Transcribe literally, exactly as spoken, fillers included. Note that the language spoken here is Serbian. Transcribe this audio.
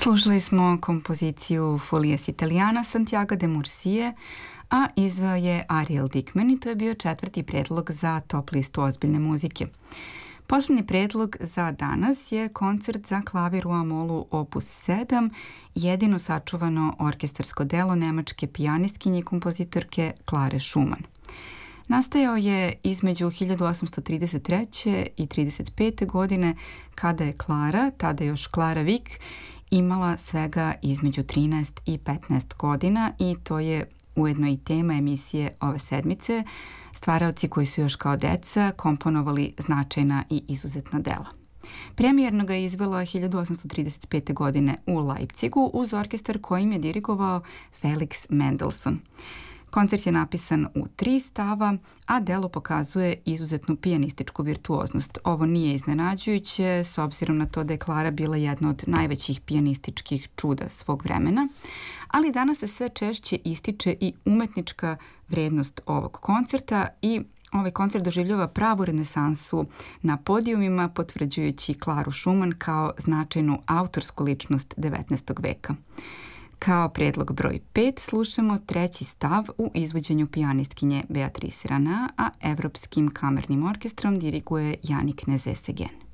Slušali smo kompoziciju Folies Italiana Santiago de Murcie, a izveo je Ariel Dickman i to je bio četvrti predlog za top listu ozbiljne muzike. Poslednji predlog za danas je koncert za klavir u A-molu opus sedam, jedino sačuvano orkestarsko delo nemačke pijanistkinje i kompozitorke Klare Schumann. Nastajao je između hiljadu osamsto trideset treće i trideset pete godine, kada je Klara, tada još Klara Wieck, imala svega između trinaest i petnaest godina i to je ujedno i tema emisije ove sedmice, stvaraoci koji su još kao deca komponovali značajna i izuzetna dela. Premijerno ga je izvela hiljadu osamsto trideset pete. godine u Leipzigu uz orkestar kojim je dirigovao Felix Mendelssohn. Koncert je napisan u tri stava, a delo pokazuje izuzetnu pijanističku virtuoznost. Ovo nije iznenađujuće, s obzirom na to da je Klara bila jedna od najvećih pijanističkih čuda svog vremena, ali danas se sve češće ističe i umetnička vrednost ovog koncerta i ovaj koncert doživljava pravu renesansu na podijumima, potvrđujući Klaru Schumann kao značajnu autorsku ličnost devetnaestog veka. Kao predlog broj pet slušamo treći stav u izvođenju pijanistkinje Beatrice Rana, a Evropskim kamernim orkestrom diriguje Yannick Nézet-Séguin.